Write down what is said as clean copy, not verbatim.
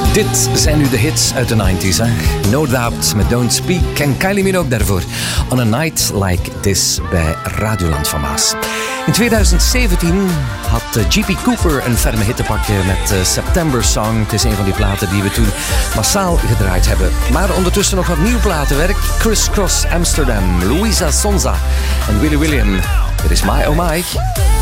Dit zijn nu de hits uit de 90s. Hè? No Doubt met Don't Speak en Kylie Minogue daarvoor. On a Night Like This bij Radioland van Maas. In 2017 had G.P. Cooper een ferme hit te pakken met September Song. Het is een van die platen die we toen massaal gedraaid hebben. Maar ondertussen nog wat nieuw platenwerk. Criss Cross Amsterdam, Louisa Sonza en Willy William. Dit is My Oh My.